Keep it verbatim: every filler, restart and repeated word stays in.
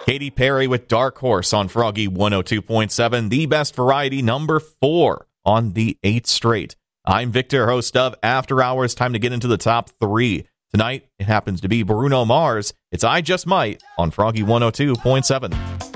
Katy Perry with Dark Horse on Froggy one oh two point seven, the best variety, number four on the eighth straight. I'm Victor, host of After Hours. Time to get into the top three. Tonight, it happens to be Bruno Mars. It's I Just Might on Froggy one oh two point seven.